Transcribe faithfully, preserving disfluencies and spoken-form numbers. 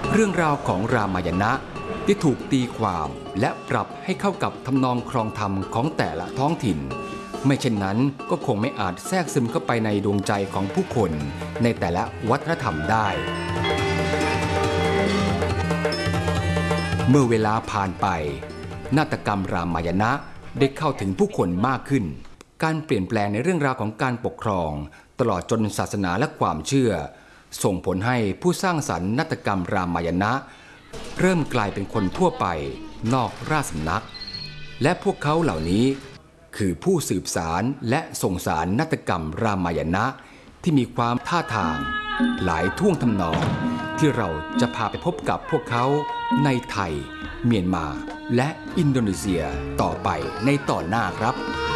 เรื่องราวของรามายณะที่ถูกตีความและปรับให้เข้ากับทำนองครองธรรมของแต่ละท้องถิ่นไม่เช่นนั้นก็คงไม่อาจแทรกซึมเข้าไปในดวงใจของผู้คนในแต่ละวัฒนธรรมได้เมื่อเวลาผ่านไปนาฏกรรมรามายณะได้เข้าถึงผู้คนมากขึ้นการเปลี่ยนแปลงในเรื่องราวของการปกครองตลอดจนศาสนาและความเชื่อส่งผลให้ผู้สร้างสรรค์นาฏกรรมรามายณะเริ่มกลายเป็นคนทั่วไปนอกราชสำนักและพวกเขาเหล่านี้คือผู้สืบสารและส่งสารนาฏกรรมรามายณะที่มีความท่าทางหลายท่วงทำนองที่เราจะพาไปพบกับพวกเขาในไทยเมียนมาและอินโดนีเซียต่อไปในตอนหน้าครับ